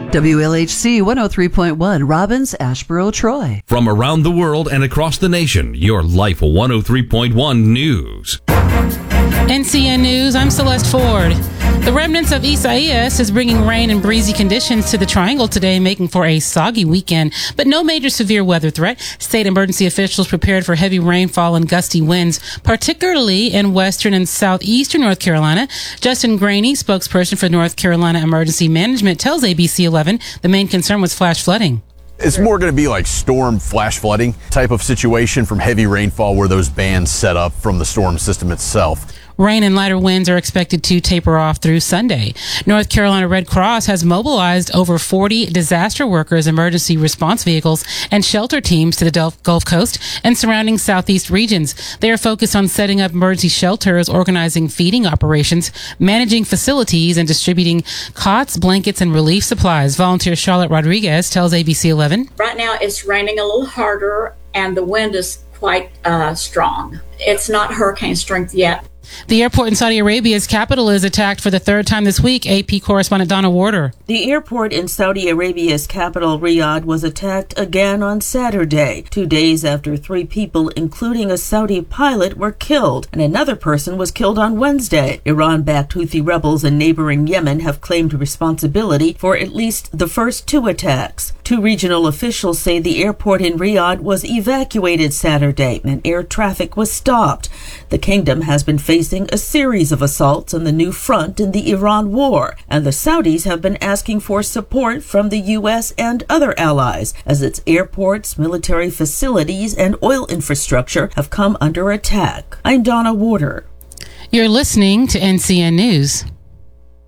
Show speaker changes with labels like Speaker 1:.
Speaker 1: WLHC 103.1, Robbins, Asheboro, Troy.
Speaker 2: From around the world and across the nation, your Life 103.1 News.
Speaker 3: NCN News, I'm Celeste Ford. The remnants of Isaias is bringing rain and breezy conditions to the Triangle today, making for a soggy weekend, but no major severe weather threat. State emergency officials prepared for heavy rainfall and gusty winds, particularly in western and southeastern North Carolina. Justin Graney, spokesperson for North Carolina Emergency Management, tells ABC 11 the main concern was flash flooding.
Speaker 4: It's more going to be like storm flash flooding type of situation from heavy rainfall where those bands set up from the storm system itself.
Speaker 3: Rain and lighter winds are expected to taper off through Sunday. North Carolina Red Cross has mobilized over 40 disaster workers, emergency response vehicles, and shelter teams to the Gulf Coast and surrounding southeast regions. They are focused on setting up emergency shelters, organizing feeding operations, managing facilities, and distributing cots, blankets, and relief supplies. Volunteer Charlotte Rodriguez tells ABC 11.
Speaker 5: Right now it's raining a little harder and the wind is quite strong. It's not hurricane strength yet.
Speaker 3: The airport in Saudi Arabia's capital is attacked for the third time this week. AP correspondent Donna Warder.
Speaker 6: The airport in Saudi Arabia's capital, Riyadh, was attacked again on Saturday, 2 days after 3 people, including a Saudi pilot, were killed, and another person was killed on Wednesday. Iran-backed Houthi rebels in neighboring Yemen have claimed responsibility for at least the first 2 attacks. 2 regional officials say the airport in Riyadh was evacuated Saturday and air traffic was stopped. The kingdom has been facing a series of assaults on the new front in the Iran war, and the Saudis have been asking for support from the U.S. and other allies as its airports, military facilities, and oil infrastructure have come under attack. I'm Donna Warder.
Speaker 3: You're listening to NCN News.